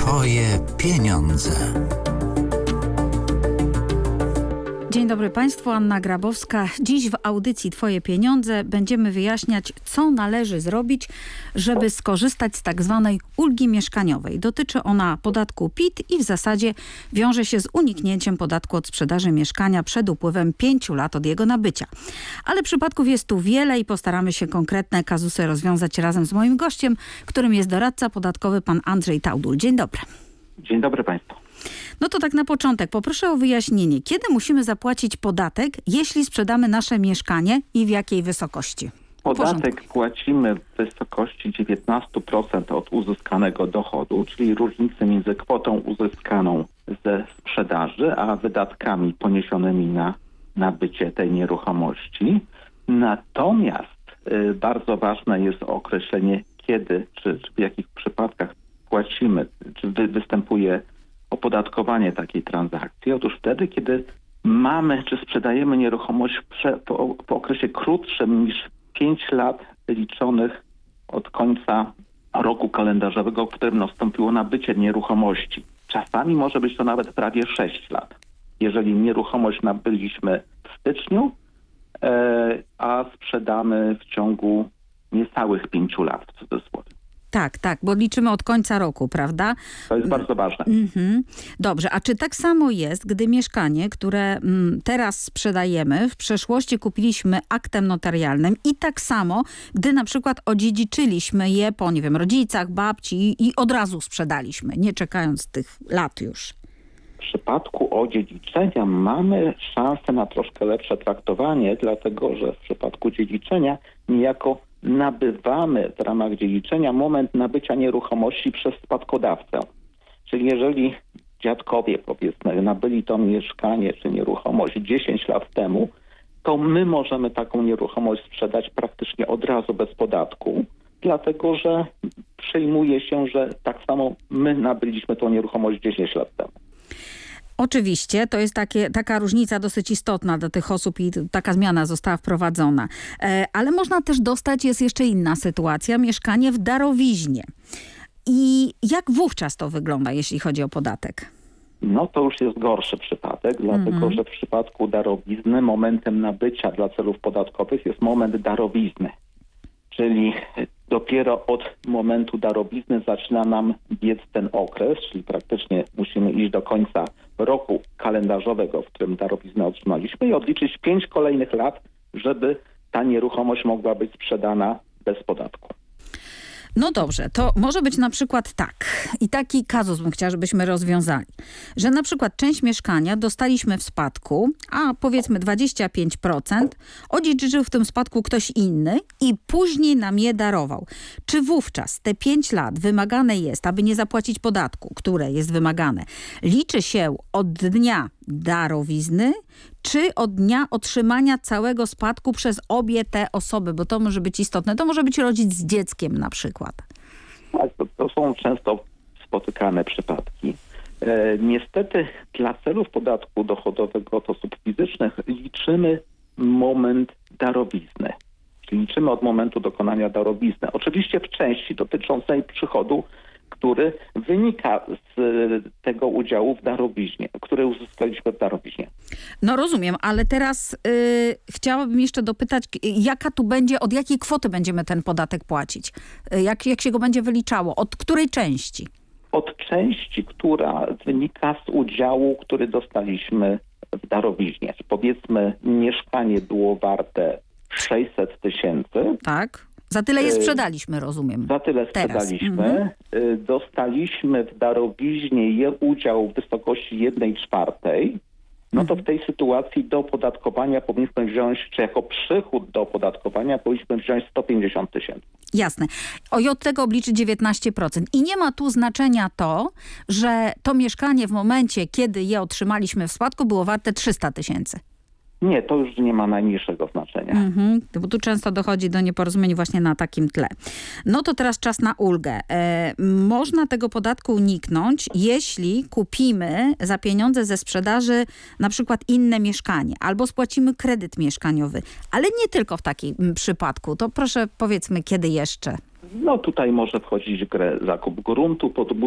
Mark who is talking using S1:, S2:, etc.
S1: Twoje pieniądze.
S2: Dzień dobry Państwu, Anna Grabowska. Dziś w audycji Twoje pieniądze będziemy wyjaśniać, co należy zrobić, żeby skorzystać z tak zwanej ulgi mieszkaniowej. Dotyczy ona podatku PIT i w zasadzie wiąże się z uniknięciem podatku od sprzedaży mieszkania przed upływem 5 lat od jego nabycia. Ale przypadków jest tu wiele i postaramy się konkretne kazusy rozwiązać razem z moim gościem, którym jest doradca podatkowy pan Andrzej Taudul. Dzień dobry.
S3: Dzień dobry Państwu.
S2: No to tak na początek poproszę o wyjaśnienie, kiedy musimy zapłacić podatek, jeśli sprzedamy nasze mieszkanie i w jakiej wysokości?
S3: Podatek płacimy w wysokości 19% od uzyskanego dochodu, czyli różnicy między kwotą uzyskaną ze sprzedaży, a wydatkami poniesionymi na nabycie tej nieruchomości. Natomiast bardzo ważne jest określenie, kiedy, czy w jakich przypadkach płacimy, czy występuje opodatkowanie takiej transakcji. Otóż wtedy, kiedy mamy, czy sprzedajemy nieruchomość po okresie krótszym niż 5 lat liczonych od końca roku kalendarzowego, w którym nastąpiło nabycie nieruchomości. Czasami może być to nawet prawie 6 lat. Jeżeli nieruchomość nabyliśmy w styczniu, a sprzedamy w ciągu niecałych 5 lat, w cudzysłowie.
S2: Tak, bo liczymy od końca roku, prawda?
S3: To jest bardzo ważne.
S2: Dobrze, a czy tak samo jest, gdy mieszkanie, które teraz sprzedajemy, w przeszłości kupiliśmy aktem notarialnym i tak samo, gdy na przykład odziedziczyliśmy je po, nie wiem, rodzicach, babci i od razu sprzedaliśmy, nie czekając tych lat już?
S3: W przypadku odziedziczenia mamy szansę na troszkę lepsze traktowanie, dlatego że w przypadku dziedziczenia niejako nabywamy w ramach dziedziczenia moment nabycia nieruchomości przez spadkodawcę. Czyli jeżeli dziadkowie, powiedzmy, nabyli to mieszkanie czy nieruchomość 10 lat temu, to my możemy taką nieruchomość sprzedać praktycznie od razu bez podatku, dlatego że przyjmuje się, że tak samo my nabyliśmy tą nieruchomość 10 lat temu.
S2: Oczywiście, to jest taka różnica dosyć istotna dla tych osób i taka zmiana została wprowadzona. Ale można też dostać, jest jeszcze inna sytuacja, mieszkanie w darowiźnie. I jak wówczas to wygląda, jeśli chodzi o podatek?
S3: No to już jest gorszy przypadek, dlatego że w przypadku darowizny momentem nabycia dla celów podatkowych jest moment darowizny. Czyli dopiero od momentu darowizny zaczyna nam biec ten okres, czyli praktycznie musimy iść do końca roku kalendarzowego, w którym darowiznę otrzymaliśmy i odliczyć 5 kolejnych lat, żeby ta nieruchomość mogła być sprzedana bez podatku.
S2: No dobrze, to może być na przykład tak, i taki kazus bym chciała, żebyśmy rozwiązali, że na przykład część mieszkania dostaliśmy w spadku, a powiedzmy 25%, odziedziczył w tym spadku ktoś inny i później nam je darował. Czy wówczas te 5 lat wymagane jest, aby nie zapłacić podatku, które jest wymagane, liczy się od dnia darowizny, czy od dnia otrzymania całego spadku przez obie te osoby, bo to może być istotne. To może być rodzic z dzieckiem na przykład.
S3: Tak, to są często spotykane przypadki. Niestety dla celów podatku dochodowego od osób fizycznych liczymy moment darowizny. Czyli liczymy od momentu dokonania darowizny. Oczywiście w części dotyczącej przychodu, który wynika z tego udziału w darowiźnie, który uzyskaliśmy w darowiźnie.
S2: No rozumiem, ale teraz chciałabym jeszcze dopytać, jaka tu będzie, od jakiej kwoty będziemy ten podatek płacić? Jak się go będzie wyliczało? Od której części?
S3: Od części, która wynika z udziału, który dostaliśmy w darowiźnie. Powiedzmy, mieszkanie było warte 600 000.
S2: Tak. Za tyle je sprzedaliśmy, rozumiem.
S3: Za tyle sprzedaliśmy. Dostaliśmy w darowiźnie udział w wysokości 1/4. No to w tej sytuacji do opodatkowania powinniśmy wziąć, czy jako przychód do opodatkowania powinniśmy wziąć 150 000.
S2: Jasne. I od tego obliczyć 19%. I nie ma tu znaczenia to, że to mieszkanie w momencie, kiedy je otrzymaliśmy w spadku, było warte 300 000.
S3: Nie, to już nie ma najmniejszego znaczenia.
S2: Bo tu często dochodzi do nieporozumień właśnie na takim tle. No to teraz czas na ulgę. Można tego podatku uniknąć, jeśli kupimy za pieniądze ze sprzedaży na przykład inne mieszkanie albo spłacimy kredyt mieszkaniowy. Ale nie tylko w takim przypadku. To proszę powiedzmy, kiedy jeszcze?
S3: No tutaj może wchodzić w grę zakup gruntu pod